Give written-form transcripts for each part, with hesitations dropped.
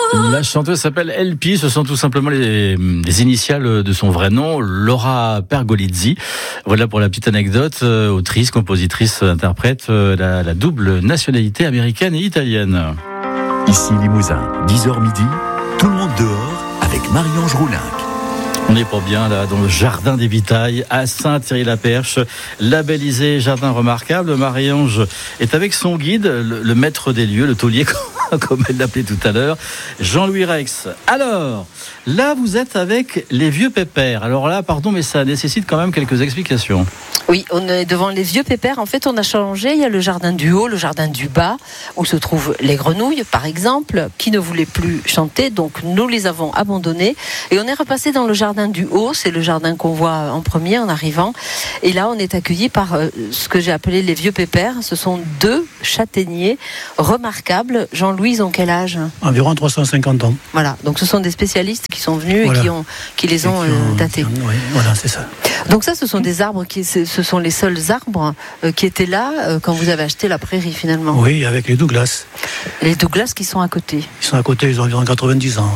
La chanteuse s'appelle LP, ce sont tout simplement les initiales de son vrai nom, Laura Pergolizzi. Voilà pour la petite anecdote, autrice, compositrice, interprète, la double nationalité américaine et italienne. Ici Limousin, 10h midi, tout le monde dehors avec Marie-Ange Roulinck. On est pour bien là dans le jardin des Vitailles à Saint-Thierry-la-Perche, labellisé jardin remarquable. Marie-Ange est avec son guide, le maître des lieux, le taulier comme elle l'appelait tout à l'heure, Jean-Louis Rex. Alors, là vous êtes avec les vieux pépères. Alors là, pardon, mais ça nécessite quand même quelques explications. Oui, on est devant les vieux pépères. En fait, on a changé. Il y a le jardin du haut, le jardin du bas, où se trouvent les grenouilles, par exemple, qui ne voulaient plus chanter. Donc, nous les avons abandonnés. Et on est repassé dans le jardin du haut. C'est le jardin qu'on voit en premier en arrivant. Et là, on est accueillis par ce que j'ai appelé les vieux pépères. Ce sont 2 châtaigniers remarquables. Jean-Louis, ils ont quel âge ? Environ 350 ans. Voilà. Donc, ce sont des spécialistes qui sont venus voilà. et qui les ont datés. Oui, voilà, c'est ça. Donc ça, ce sont des arbres ce sont les seuls arbres qui étaient là quand vous avez acheté la prairie finalement. Oui, avec les Douglas. Les Douglas qui sont à côté. Ils sont à côté, ils ont environ 90 ans.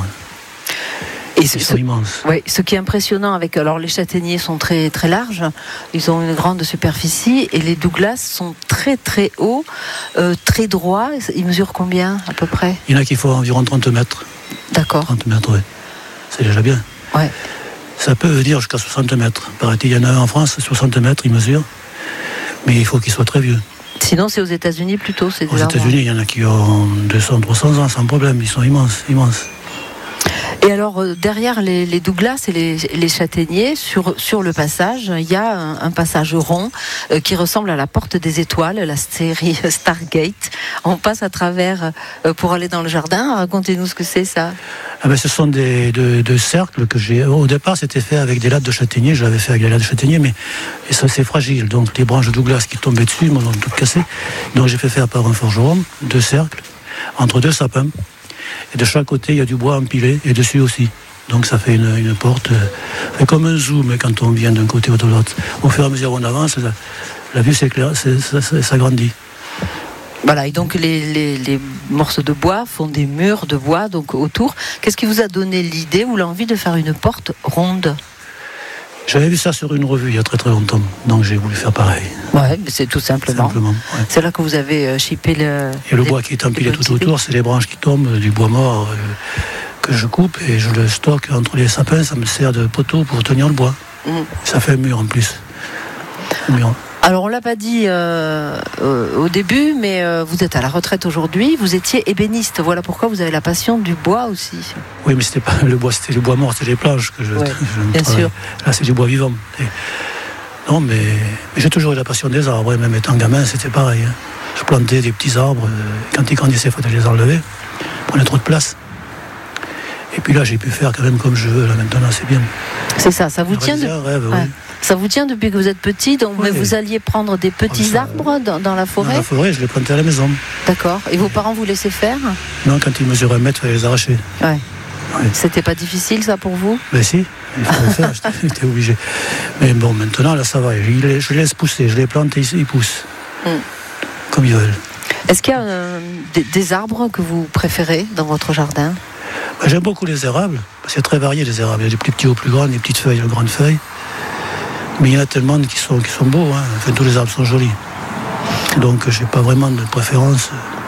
Et ils sont immenses. Oui, ce qui est impressionnant alors les châtaigniers sont très très larges, ils ont une grande superficie et les Douglas sont très très hauts, très droits. Ils mesurent combien à peu près ? Il y en a qui font environ 30 mètres. D'accord. 30 mètres, oui. C'est déjà bien. Ouais. Ça peut venir jusqu'à 60 mètres. Paraît-il, il y en a un en France, 60 mètres, il mesure. Mais il faut qu'il soit très vieux. Sinon, c'est aux États-Unis plutôt. C'est aux États-Unis, il y en a qui ont 200, 300 ans sans problème. Ils sont immenses, immenses. Et alors, derrière les Douglas et les châtaigniers, sur le passage, il y a un passage rond qui ressemble à la porte des étoiles, la série Stargate. On passe à travers pour aller dans le jardin. Racontez-nous ce que c'est, ça. Ah ben, ce sont deux cercles que j'ai... Au départ, c'était fait avec des lattes de châtaignier. Je l'avais fait avec des lattes de châtaignier, mais ça, c'est fragile. Donc, les branches de Douglas qui tombaient dessus m'ont toutes cassé. Donc, j'ai fait faire par un forgeron 2 cercles entre 2 sapins. Et de chaque côté, il y a du bois empilé, et dessus aussi. Donc ça fait une porte, comme un zoom quand on vient d'un côté ou de l'autre. Au fur et à mesure où on avance, la vue s'agrandit. Voilà, et donc les morceaux de bois font des murs de bois donc autour. Qu'est-ce qui vous a donné l'idée ou l'envie de faire une porte ronde ? J'avais vu ça sur une revue il y a très très longtemps, donc j'ai voulu faire pareil. Ouais, mais c'est tout simplement. Ouais. C'est là que vous avez chippé le. Et le bois qui est empilé tout autour, c'est les branches qui tombent, du bois mort que je coupe et je le stocke entre les sapins. Ça me sert de poteau pour tenir le bois. Ça fait un mur en plus. Un mur. Alors on l'a pas dit au début, mais vous êtes à la retraite aujourd'hui. Vous étiez ébéniste. Voilà pourquoi vous avez la passion du bois aussi. Oui, mais c'était pas le bois, c'était le bois mort, c'était les planches que je bien sûr. Là, c'est du bois vivant. Non, mais j'ai toujours eu la passion des arbres. Même étant gamin, c'était pareil. Je plantais des petits arbres. Quand ils grandissaient, il fallait les enlever. On prenait trop de place. Et puis là, j'ai pu faire quand même comme je veux. Là, maintenant, c'est bien. C'est ça. Ça vous tient rêve, ouais. Oui. Ça vous tient depuis que vous êtes petit, donc oui. Mais vous alliez prendre des petits arbres dans la forêt ? Dans la forêt, je les plantais à la maison. D'accord. Et vos parents vous laissaient faire ? Non, quand ils mesuraient 1 mètre, il fallait les arracher. Ouais. Oui. C'était pas difficile ça pour vous ? Ben si, il fallait le faire, j'étais obligé. Mais bon, maintenant, là, ça va. Je les laisse pousser, je les plante et ils poussent. Comme ils veulent. Est-ce qu'il y a des arbres que vous préférez dans votre jardin ? Ben, j'aime beaucoup les érables, parce que c'est très varié les érables. Il y a des plus petits aux plus grands, des petites feuilles aux grandes feuilles. Mais il y en a tellement qui sont beaux, hein. Enfin, tous les arbres sont jolis. Donc j'ai pas vraiment de préférence.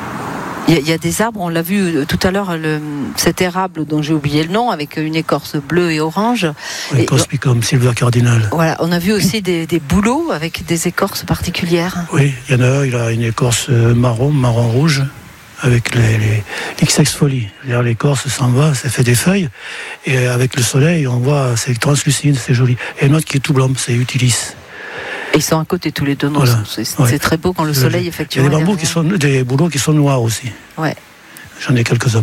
Il y a des arbres, on l'a vu tout à l'heure, cet érable dont j'ai oublié le nom, avec une écorce bleue et orange. Une écorce comme Silver Cardinal. Voilà, on a vu aussi des bouleaux avec des écorces particulières. Oui, il y en a un, il a une écorce marron-rouge, avec les X-Folie. L'écorce s'en va, ça fait des feuilles, et avec le soleil, on voit, c'est translucide, c'est joli. Et une autre qui est tout blanc, c'est Utilis. Et ils sont à côté tous les deux, non, voilà. C'est très beau quand le soleil effectue. Il y a des bouleaux qui sont noirs aussi. Ouais. J'en ai quelques-uns.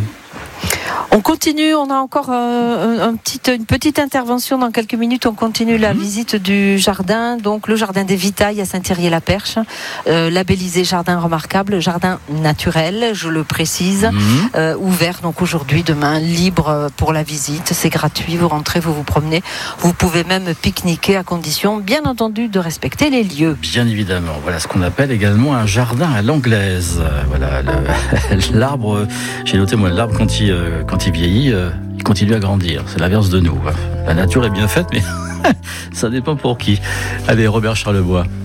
On continue, on a encore une petite intervention dans quelques minutes. On continue la visite du jardin, donc le jardin des Vitailles à Saint-Thierry-la-Perche, labellisé jardin remarquable, jardin naturel, je le précise, ouvert donc aujourd'hui, demain, libre pour la visite. C'est gratuit, vous rentrez, vous vous promenez. Vous pouvez même pique-niquer à condition, bien entendu, de respecter les lieux. Bien évidemment, voilà ce qu'on appelle également un jardin à l'anglaise. Voilà l'arbre. J'ai noté moi l'arbre quand il quand il vieillit, il continue à grandir. C'est l'inverse de nous. La nature est bien faite, mais ça dépend pour qui. Allez, Robert Charlebois.